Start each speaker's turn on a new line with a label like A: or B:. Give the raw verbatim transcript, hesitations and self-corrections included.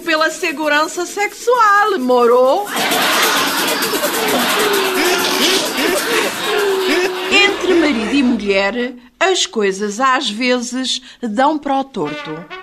A: pela segurança sexual, moro? Entre marido e mulher, as coisas às vezes dão para o torto.